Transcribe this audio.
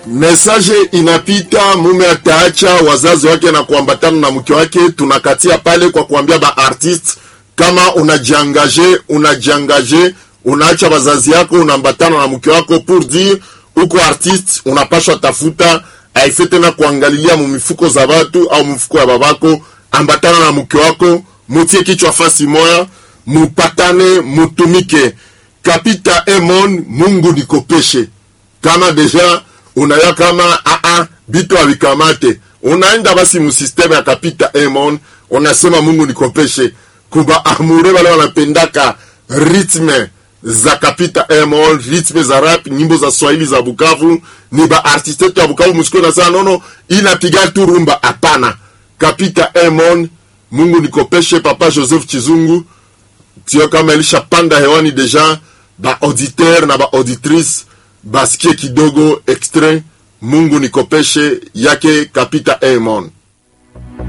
Message inapita, mume ataacha wazazi wake na kuambatana na mke wake. Tunakatia pale kwa kuambia ba artist, kama unajiangaje, unaacha wazazi yako, unaambatana na mke wako pour dire uko artist, unapashwa tafuta haifete na kuangalia mumifuko za watu au mfuko ya babako. Ambatana na mke wako, mutie kichwa fasi moya, mupatane, mutumike. Kapita Emon, Mungu nikopeshe. Kama deja unaya kama bitu avikamate, unaenda basi musisteme ya Kapita Emon, unasema Mungu nikopeshe. Kuba amure wale wanapendaka ritme za Kapita Emon, ritme za rap, nyimbo za Swahili za Bukavu, ni ba artiste ya Bukavu musiko na sana nono inapiga tu rumba. Hapana, Kapita Emon, Mungu nikopeshe. Papa Joseph Chizungu tio kama elisha panda hewani deja, ba auditeur na ba auditrice basikie kidogo extrait Mungu nikopeshe yake Kapita Emon.